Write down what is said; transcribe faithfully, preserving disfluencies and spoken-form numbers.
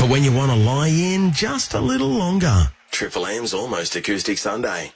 for when you want to lie in just a little longer. Triple M's Almost Acoustic Sunday.